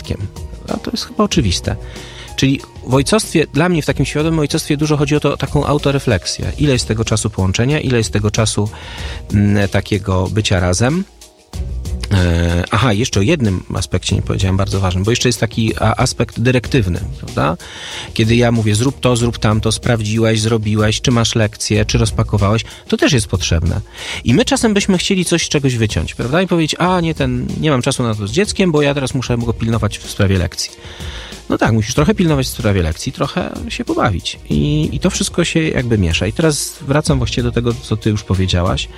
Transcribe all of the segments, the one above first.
dzieckiem. A to jest chyba oczywiste. Czyli w ojcostwie, dla mnie w takim świadomym ojcostwie dużo chodzi o taką autorefleksję. Ile jest tego czasu połączenia, ile jest tego czasu takiego bycia razem. Aha, jeszcze o jednym aspekcie nie powiedziałem, bardzo ważnym, bo jeszcze jest taki aspekt dyrektywny, prawda? Kiedy ja mówię, zrób to, zrób tamto, sprawdziłeś, zrobiłeś, czy masz lekcję, czy rozpakowałeś, to też jest potrzebne. I my czasem byśmy chcieli coś z czegoś wyciąć, prawda? I powiedzieć, nie mam czasu na to z dzieckiem, bo ja teraz muszę go pilnować w sprawie lekcji. No tak, musisz trochę pilnować w sprawie lekcji, trochę się pobawić. I to wszystko się jakby miesza. I teraz wracam właściwie do tego, co ty już powiedziałaś.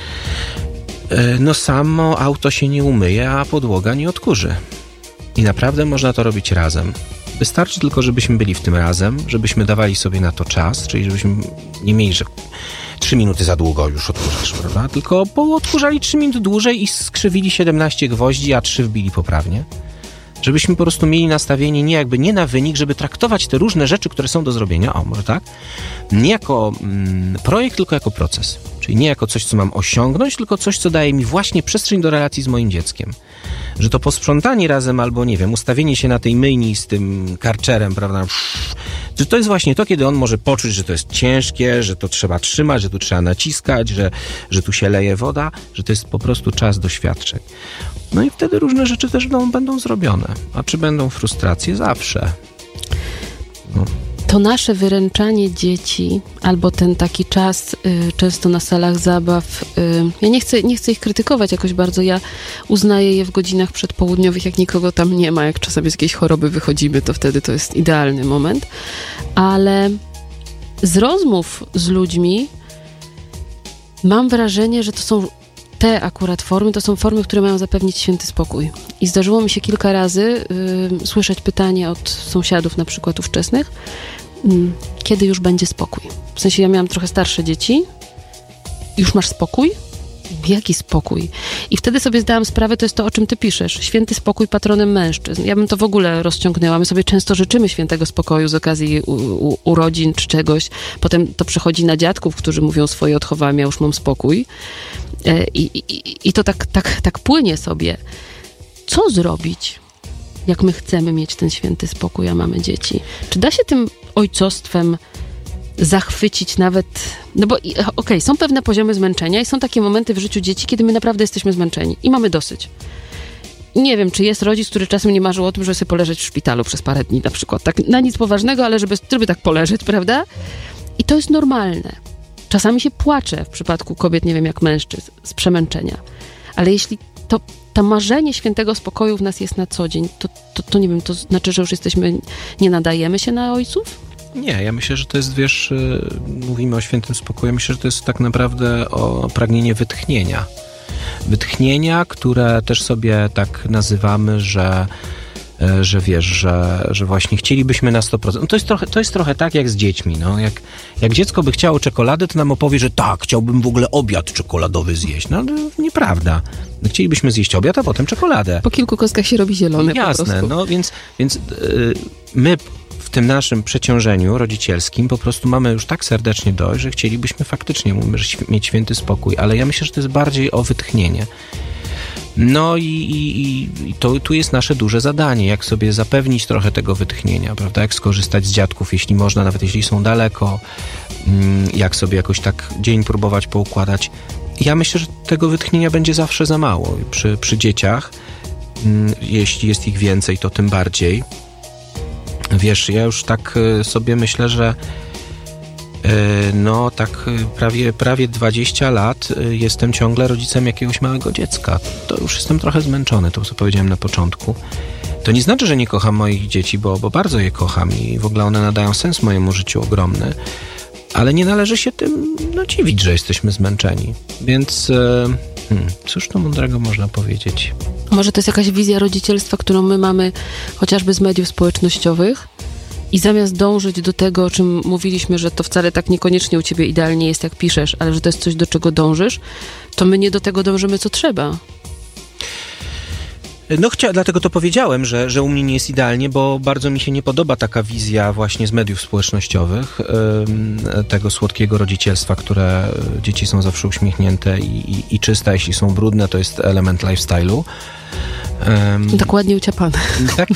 No samo auto się nie umyje, a podłoga nie odkurzy. I naprawdę można to robić razem. Wystarczy tylko, żebyśmy byli w tym razem, żebyśmy dawali sobie na to czas, czyli żebyśmy nie mieli, że 3 minuty za długo już odkurzasz, prawda? Tylko odkurzali 3 minuty dłużej i skrzywili 17 gwoździ, a 3 wbili poprawnie. Żebyśmy po prostu mieli nastawienie nie na wynik, żeby traktować te różne rzeczy, które są do zrobienia, może tak, nie jako projekt, tylko jako proces. Czyli nie jako coś, co mam osiągnąć, tylko coś, co daje mi właśnie przestrzeń do relacji z moim dzieckiem. Że to posprzątanie razem albo, nie wiem, ustawienie się na tej myjni z tym karczerem, prawda, że to jest właśnie to, kiedy on może poczuć, że to jest ciężkie, że to trzeba trzymać, że tu trzeba naciskać, że tu się leje woda, że to jest po prostu czas doświadczeń. No i wtedy różne rzeczy też będą zrobione. A czy będą frustracje? Zawsze. No. To nasze wyręczanie dzieci, albo ten taki czas często na salach zabaw, ja nie chcę ich krytykować jakoś bardzo, ja uznaję je w godzinach przedpołudniowych, jak nikogo tam nie ma, jak czasami z jakiejś choroby wychodzimy, to wtedy to jest idealny moment, ale z rozmów z ludźmi mam wrażenie, że to są te akurat formy, to są formy, które mają zapewnić święty spokój. I zdarzyło mi się kilka razy słyszeć pytanie od sąsiadów, na przykład ówczesnych, kiedy już będzie spokój? W sensie ja miałam trochę starsze dzieci. Już masz spokój? Jaki spokój? I wtedy sobie zdałam sprawę, to jest to, o czym ty piszesz. Święty spokój patronem mężczyzn. Ja bym to w ogóle rozciągnęła. My sobie często życzymy świętego spokoju z okazji urodzin czy czegoś. Potem to przechodzi na dziadków, którzy mówią swoje odchowałem, ja już mam spokój. I to tak płynie sobie. Co zrobić, jak my chcemy mieć ten święty spokój, a mamy dzieci? Czy da się tym ojcostwem zachwycić nawet... No bo okej, są pewne poziomy zmęczenia i są takie momenty w życiu dzieci, kiedy my naprawdę jesteśmy zmęczeni i mamy dosyć. Nie wiem, czy jest rodzic, który czasem nie marzył o tym, żeby sobie poleżeć w szpitalu przez parę dni na przykład. Tak, na nic poważnego, ale żeby tak poleżeć, prawda? I to jest normalne. Czasami się płacze w przypadku kobiet, nie wiem, jak mężczyzn, z przemęczenia. Ale jeśli to marzenie świętego spokoju w nas jest na co dzień, to nie wiem, to znaczy, że już nie nadajemy się na ojców? Nie, ja myślę, że to jest, wiesz, mówimy o świętym spokoju, myślę, że to jest tak naprawdę o pragnienie wytchnienia. Wytchnienia, które też sobie tak nazywamy, że wiesz, że właśnie chcielibyśmy na 100%. No to jest trochę tak jak z dziećmi. No. Jak dziecko by chciało czekoladę, to nam opowie, że tak, chciałbym w ogóle obiad czekoladowy zjeść. No ale nieprawda. Chcielibyśmy zjeść obiad, a potem czekoladę. Po kilku kostkach się robi zielony. Jasne, po prostu. No więc my w tym naszym przeciążeniu rodzicielskim po prostu mamy już tak serdecznie dość, że chcielibyśmy faktycznie mieć święty spokój, ale ja myślę, że to jest bardziej o wytchnienie. No i tu jest nasze duże zadanie, jak sobie zapewnić trochę tego wytchnienia, prawda? Jak skorzystać z dziadków, jeśli można, nawet jeśli są daleko, jak sobie jakoś tak dzień próbować poukładać. Ja myślę, że tego wytchnienia będzie zawsze za mało. Przy dzieciach, jeśli jest ich więcej, to tym bardziej. Wiesz, ja już tak sobie myślę, że no tak prawie 20 lat jestem ciągle rodzicem jakiegoś małego dziecka. To już jestem trochę zmęczony, to co powiedziałem na początku. To nie znaczy, że nie kocham moich dzieci, bo bardzo je kocham i w ogóle one nadają sens mojemu życiu ogromny, ale nie należy się tym dziwić, że jesteśmy zmęczeni. Więc cóż to mądrego można powiedzieć? Może to jest jakaś wizja rodzicielstwa, którą my mamy chociażby z mediów społecznościowych? I zamiast dążyć do tego, o czym mówiliśmy, że to wcale tak niekoniecznie u ciebie idealnie jest, jak piszesz, ale że to jest coś, do czego dążysz, to my nie do tego dążymy, co trzeba. No dlatego to powiedziałem, że u mnie nie jest idealnie, bo bardzo mi się nie podoba taka wizja właśnie z mediów społecznościowych, tego słodkiego rodzicielstwa, które dzieci są zawsze uśmiechnięte i czyste, jeśli są brudne, to jest element lifestyle'u. Tak ładnie uciapane. Tak